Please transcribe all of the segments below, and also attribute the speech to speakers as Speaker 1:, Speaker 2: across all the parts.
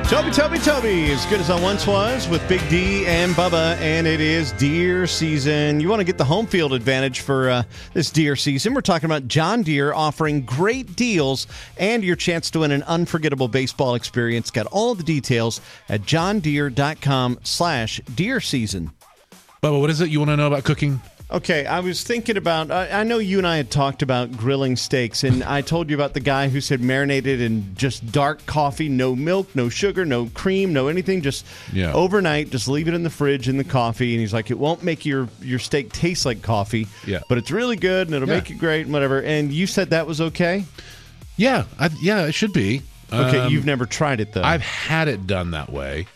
Speaker 1: Toby, as good as I once was with Big D and Bubba, and it is deer season. You want to get the home field advantage for this deer season. We're talking about John Deere offering great deals and your chance to win an unforgettable baseball experience. Got all the details at johndeere.com/deer season.
Speaker 2: Bubba, what is it you want to know about cooking?
Speaker 1: Okay, I was thinking about, I know you and I had talked about grilling steaks, and I told you about the guy who said marinated in just dark coffee, no milk, no sugar, no cream, no anything, just overnight, just leave it in the fridge in the coffee, and he's like, it won't make your steak taste like coffee, but it's really good, and it'll make it great, and whatever, and you said that was okay?
Speaker 2: Yeah, it should be.
Speaker 1: Okay, you've never tried it, though.
Speaker 2: I've had it done that way.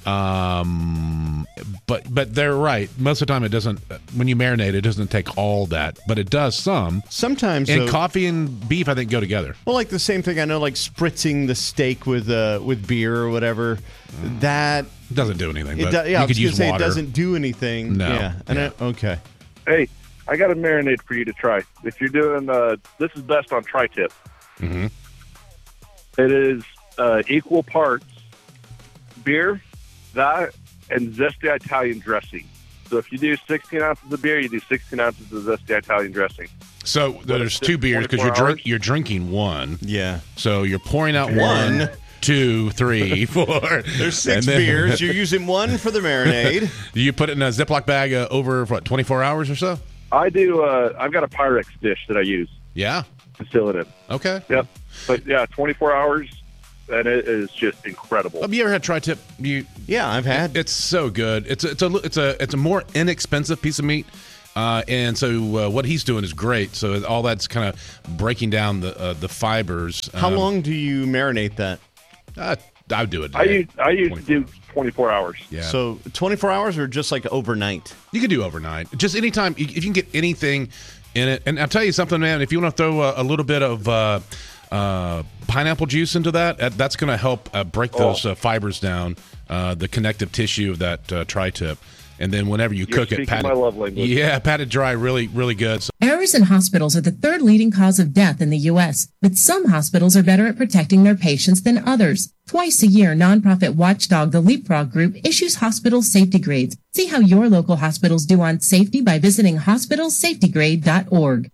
Speaker 2: But they're right. Most of the time, it doesn't. When you marinate, it doesn't take all that, but it does some.
Speaker 1: Sometimes,
Speaker 2: and coffee and beef, I think, go together.
Speaker 1: Well, like the same thing. I know, like spritzing the steak with beer or whatever. That
Speaker 2: doesn't do anything.
Speaker 1: It
Speaker 2: but
Speaker 1: I was
Speaker 2: could use
Speaker 1: say
Speaker 2: water.
Speaker 1: It doesn't do anything.
Speaker 2: No.
Speaker 1: Yeah. Okay.
Speaker 3: Hey, I got a marinade for you to try. If you're doing, this is best on tri-tip.
Speaker 2: Mm-hmm.
Speaker 3: It is equal parts beer, that, and zesty Italian dressing. So if you do 16 ounces of beer, you do 16 ounces of zesty Italian dressing.
Speaker 2: So there's two beers because you're drinking one.
Speaker 1: Yeah.
Speaker 2: So you're pouring out 1, 2, 3, 4.
Speaker 1: There's 6 beers. You're using one for the marinade.
Speaker 2: You put it in a Ziploc bag over, 24 hours or so?
Speaker 3: I do. I've got a Pyrex dish that I use.
Speaker 2: Yeah.
Speaker 3: To seal it in.
Speaker 2: Okay.
Speaker 3: Yep. But, 24 hours. And it is just incredible.
Speaker 2: Have you ever had tri-tip?
Speaker 1: Yeah, I've had.
Speaker 2: It's so good. It's a more inexpensive piece of meat, and so what he's doing is great. So all that's kind of breaking down the fibers.
Speaker 1: How long do you marinate that?
Speaker 2: I do it.
Speaker 3: I used to do 24 hours.
Speaker 2: Yeah.
Speaker 1: So 24 hours or just like overnight?
Speaker 2: You can do overnight. Just anytime if you can get anything in it. And I'll tell you something, man. If you want to throw a little bit of pineapple juice into that's going to help break those fibers down, the connective tissue of that tri-tip. And then whenever you cook it, pat it dry really, really good. So
Speaker 4: Errors in hospitals are the third leading cause of death in the U.S., but some hospitals are better at protecting their patients than others. Twice a year, nonprofit watchdog The Leapfrog Group issues hospital safety grades. See how your local hospitals do on safety by visiting hospitalsafetygrade.org.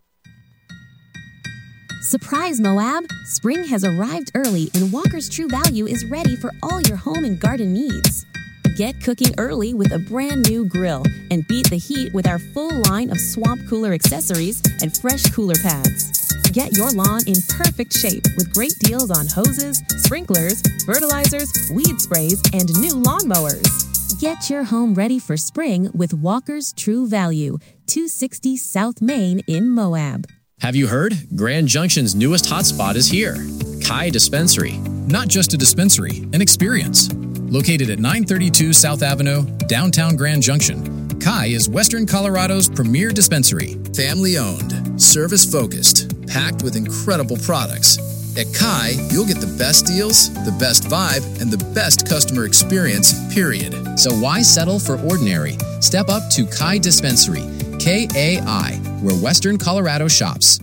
Speaker 5: Surprise, Moab! Spring has arrived early and Walker's True Value is ready for all your home and garden needs. Get cooking early with a brand new grill and beat the heat with our full line of swamp cooler accessories and fresh cooler pads. Get your lawn in perfect shape with great deals on hoses, sprinklers, fertilizers, weed sprays, and new lawnmowers. Get your home ready for spring with Walker's True Value, 260 South Main in Moab.
Speaker 6: Have you heard? Grand Junction's newest hotspot is here. Kai Dispensary. Not just a dispensary, an experience. Located at 932 South Avenue, downtown Grand Junction, Kai is Western Colorado's premier dispensary. Family-owned, service-focused, packed with incredible products. At Kai, you'll get the best deals, the best vibe, and the best customer experience, period. So why settle for ordinary? Step up to Kai Dispensary, KAI, where Western Colorado shops.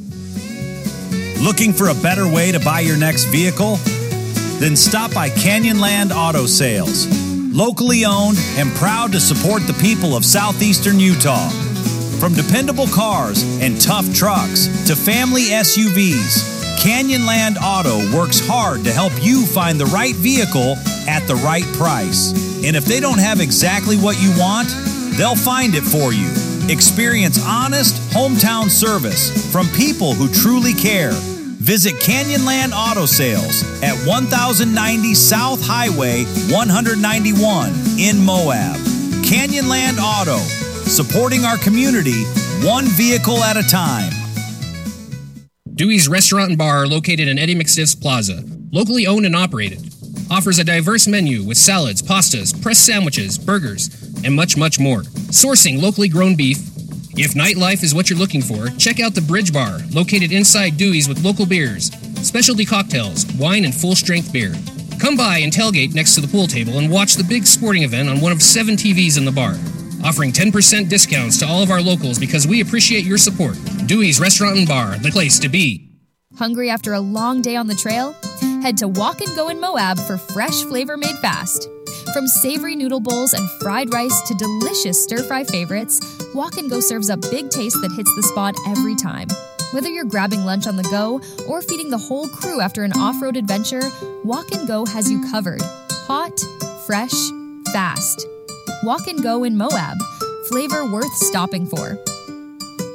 Speaker 7: Looking for a better way to buy your next vehicle? Then stop by Canyonland Auto Sales. Locally owned and proud to support the people of southeastern Utah. From dependable cars and tough trucks to family SUVs, Canyonland Auto works hard to help you find the right vehicle at the right price. And if they don't have exactly what you want, they'll find it for you. Experience honest, hometown service from people who truly care. Visit Canyonland Auto Sales at 1090 South Highway 191 in Moab. Canyonland Auto, supporting our community one vehicle at a time.
Speaker 8: Dewey's Restaurant and Bar, located in Eddie McStiff's Plaza. Locally owned and operated. Offers a diverse menu with salads, pastas, pressed sandwiches, burgers, and much, much more. Sourcing locally grown beef. If nightlife is what you're looking for, check out the Bridge Bar, located inside Dewey's with local beers, specialty cocktails, wine, and full-strength beer. Come by and tailgate next to the pool table and watch the big sporting event on one of 7 TVs in the bar. Offering 10% discounts to all of our locals because we appreciate your support. Dewey's Restaurant and Bar, the place to be.
Speaker 9: Hungry after a long day on the trail? Head to Walk and Go in Moab for fresh flavor made fast. From savory noodle bowls and fried rice to delicious stir-fry favorites, Walk and Go serves up big taste that hits the spot every time. Whether you're grabbing lunch on the go or feeding the whole crew after an off-road adventure, Walk and Go has you covered. Hot, fresh, fast. Walk and Go in Moab. Flavor worth stopping for.